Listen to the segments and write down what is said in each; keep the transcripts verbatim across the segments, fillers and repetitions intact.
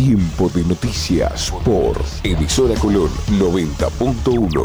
Tiempo de noticias por Emisora Colón noventa punto uno.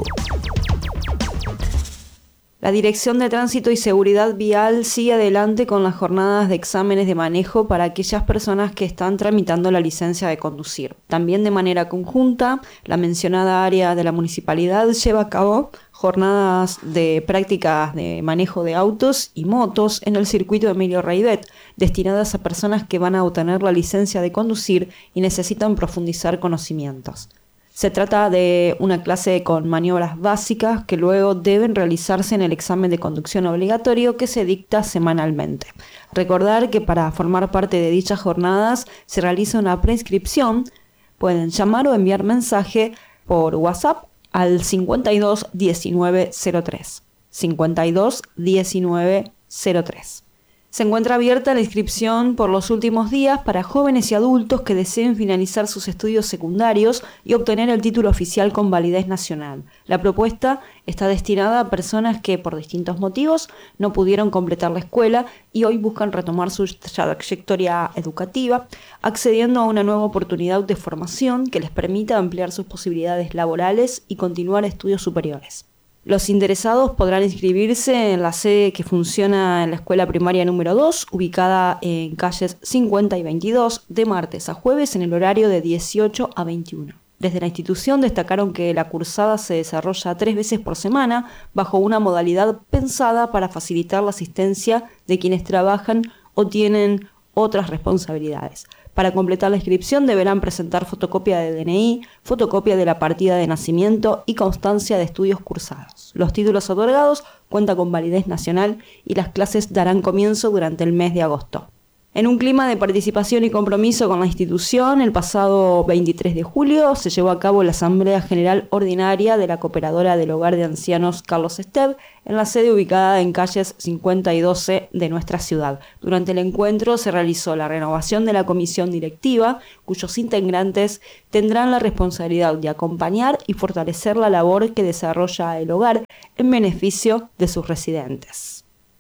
La Dirección de Tránsito y Seguridad Vial sigue adelante con las jornadas de exámenes de manejo para aquellas personas que están tramitando la licencia de conducir. También de manera conjunta, la mencionada área de la municipalidad lleva a cabo jornadas de prácticas de manejo de autos y motos en el circuito Emilio Raidet, destinadas a personas que van a obtener la licencia de conducir y necesitan profundizar conocimientos. Se trata de una clase con maniobras básicas que luego deben realizarse en el examen de conducción obligatorio que se dicta semanalmente. Recordar que para formar parte de dichas jornadas se realiza una preinscripción. Pueden llamar o enviar mensaje por WhatsApp al cincuenta y dos diecinueve cero tres. cincuenta y dos diecinueve cero tres. Se encuentra abierta la inscripción por los últimos días para jóvenes y adultos que deseen finalizar sus estudios secundarios y obtener el título oficial con validez nacional. La propuesta está destinada a personas que por distintos motivos no pudieron completar la escuela y hoy buscan retomar su trayectoria educativa, accediendo a una nueva oportunidad de formación que les permita ampliar sus posibilidades laborales y continuar estudios superiores. Los interesados podrán inscribirse en la sede que funciona en la escuela primaria número dos, ubicada en calles cincuenta y veintidós, de martes a jueves en el horario de dieciocho a veintiuno. Desde la institución destacaron que la cursada se desarrolla tres veces por semana bajo una modalidad pensada para facilitar la asistencia de quienes trabajan o tienen otras responsabilidades. Para completar la inscripción deberán presentar fotocopia de D N I, fotocopia de la partida de nacimiento y constancia de estudios cursados. Los títulos otorgados cuentan con validez nacional y las clases darán comienzo durante el mes de agosto. En un clima de participación y compromiso con la institución, el pasado veintitrés de julio se llevó a cabo la Asamblea General Ordinaria de la Cooperadora del Hogar de Ancianos Carlos Esteve en la sede ubicada en calles cincuenta y doce de nuestra ciudad. Durante el encuentro se realizó la renovación de la comisión directiva, cuyos integrantes tendrán la responsabilidad de acompañar y fortalecer la labor que desarrolla el hogar en beneficio de sus residentes.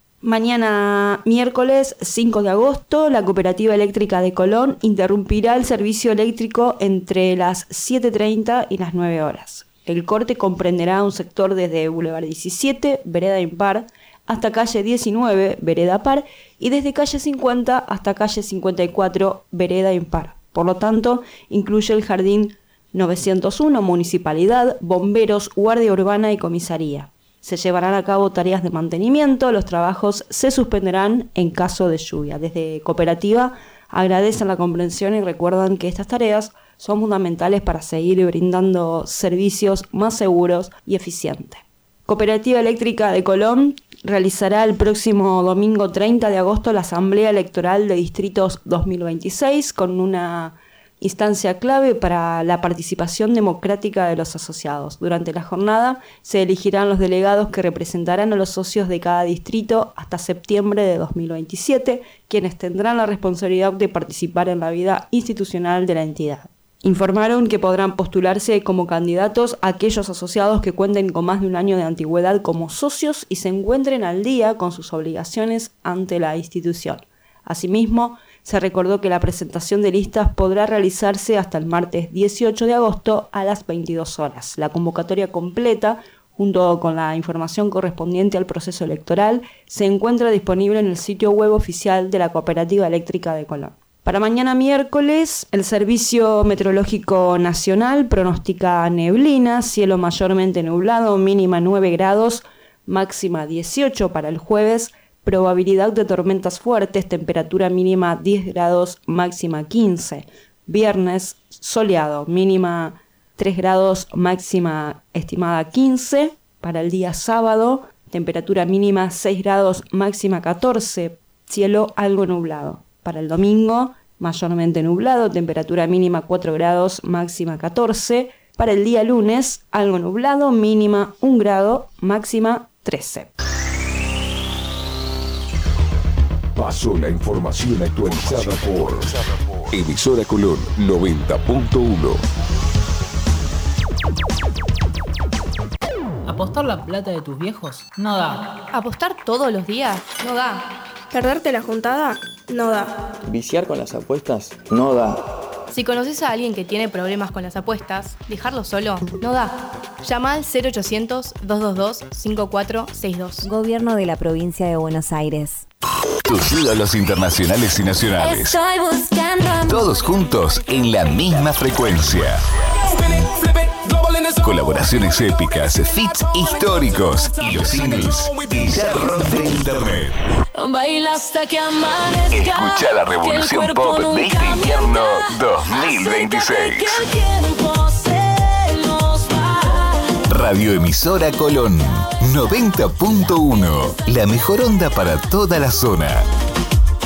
Mañana, miércoles cinco de agosto, la Cooperativa Eléctrica de Colón interrumpirá el servicio eléctrico entre las siete treinta y las nueve horas. El corte comprenderá un sector desde Boulevard diecisiete, Vereda Impar, hasta calle diecinueve, Vereda Par, y desde calle cincuenta hasta calle cincuenta y cuatro, Vereda Impar. Por lo tanto, incluye el Jardín novecientos uno, Municipalidad, Bomberos, Guardia Urbana y Comisaría. Se llevarán a cabo tareas de mantenimiento, los trabajos se suspenderán en caso de lluvia. Desde Cooperativa agradecen la comprensión y recuerdan que estas tareas son fundamentales para seguir brindando servicios más seguros y eficientes. Cooperativa Eléctrica de Colón realizará el próximo domingo treinta de agosto la Asamblea Electoral de Distritos dos mil veintiséis con una instancia clave para la participación democrática de los asociados. Durante la jornada se elegirán los delegados que representarán a los socios de cada distrito hasta septiembre de dos mil veintisiete, quienes tendrán la responsabilidad de participar en la vida institucional de la entidad. Informaron que podrán postularse como candidatos aquellos asociados que cuenten con más de un año de antigüedad como socios y se encuentren al día con sus obligaciones ante la institución. Asimismo, se recordó que la presentación de listas podrá realizarse hasta el martes dieciocho de agosto a las veintidós horas. La convocatoria completa, junto con la información correspondiente al proceso electoral, se encuentra disponible en el sitio web oficial de la Cooperativa Eléctrica de Colón. Para mañana miércoles, el Servicio Meteorológico Nacional pronostica neblina, cielo mayormente nublado, mínima nueve grados, máxima dieciocho para el jueves, probabilidad de tormentas fuertes, temperatura mínima diez grados, máxima quince. Viernes, soleado, mínima tres grados, máxima estimada quince. Para el día sábado, temperatura mínima seis grados, máxima catorce. Cielo algo nublado. Para el domingo, mayormente nublado, temperatura mínima cuatro grados, máxima catorce. Para el día lunes, algo nublado, mínima un grado, máxima trece. Pasó la información actualizada por Emisora Colón noventa punto uno. ¿Apostar la plata de tus viejos? No da. ¿Apostar todos los días? No da. ¿Perderte la juntada? No da. ¿Viciar con las apuestas? No da. Si conoces a alguien que tiene problemas con las apuestas, dejarlo solo no da. Llama al cero ochocientos, doscientos veintidós, cincuenta y cuatro sesenta y dos. Gobierno de la Provincia de Buenos Aires. Tus ídolos internacionales y nacionales. Estoy buscando. Todos juntos en la misma frecuencia. Colaboraciones épicas, feats históricos y los singles que ya rompen internet. Baila hasta que amanezca. Escucha la revolución pop de este invierno dos mil veintiséis. Radioemisora Colón noventa punto uno. La mejor onda para toda la zona.